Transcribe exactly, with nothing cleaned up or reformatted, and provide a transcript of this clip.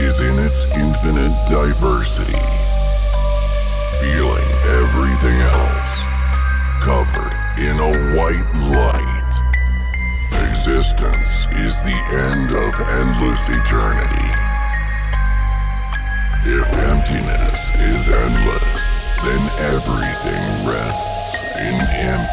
is in its infinite diversity, feeling everything else, covered in a white light. Existence is the end of endless eternity. If emptiness is endless, then everything rests in emptiness.